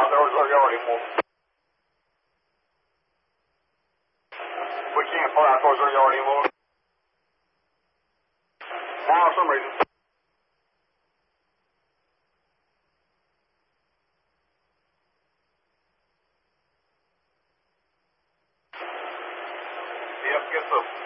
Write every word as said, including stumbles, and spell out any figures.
out there was our yard anymore. We can't fly out towards our yard anymore. Now for some reason. Yep, guess so.